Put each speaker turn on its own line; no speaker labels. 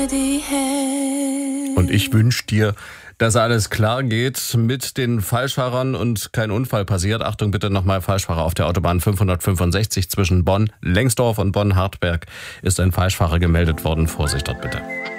Und ich wünsche dir, dass alles klar geht mit den Falschfahrern und kein Unfall passiert. Achtung bitte nochmal, Falschfahrer auf der Autobahn 565 zwischen Bonn-Lengsdorf und Bonn-Hartberg ist ein Falschfahrer gemeldet worden. Vorsicht dort bitte.